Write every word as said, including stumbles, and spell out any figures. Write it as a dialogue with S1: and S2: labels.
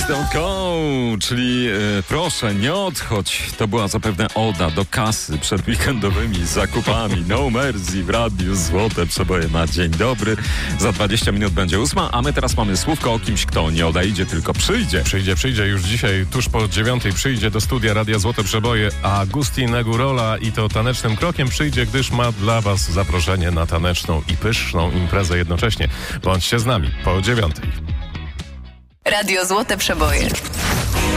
S1: Don't Go, czyli e, proszę, nie odchodź. To była zapewne oda do kasy przed weekendowymi zakupami. No Mercy w radiu Złote Przeboje na dzień dobry. Za dwadzieścia minut będzie ósma, a my teraz mamy słówko o kimś, kto nie odejdzie, tylko przyjdzie.
S2: Przyjdzie, przyjdzie już dzisiaj, tuż po dziewiątej przyjdzie do studia Radia Złote Przeboje Agustin Negurola i to tanecznym krokiem przyjdzie, gdyż ma dla was zaproszenie na taneczną i pyszną imprezę jednocześnie. Bądźcie z nami po dziewiątej.
S3: Radio Złote Przeboje.